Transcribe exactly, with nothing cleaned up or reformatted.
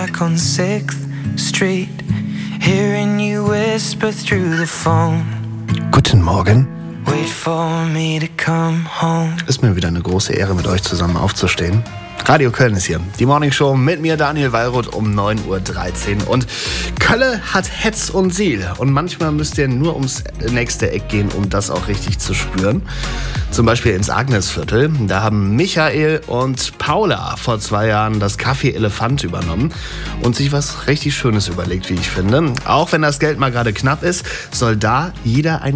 On sixth Street, hearing you whisper through the phone. Guten Morgen. Wait for me to come home. Ist mir wieder eine große Ehre, mit euch zusammen aufzustehen. Radio Köln ist hier. Die Morningshow mit mir, Daniel Wallroth, um neun Uhr dreizehn. Und Kölle hat Hetz und Siel. Und manchmal müsst ihr nur ums nächste Eck gehen, um das auch richtig zu spüren. Zum Beispiel ins Agnesviertel. Da haben Michael und Paula vor zwei Jahren das Café Elefant übernommen und sich was richtig Schönes überlegt, wie ich finde. Auch wenn das Geld mal gerade knapp ist, soll da jeder ein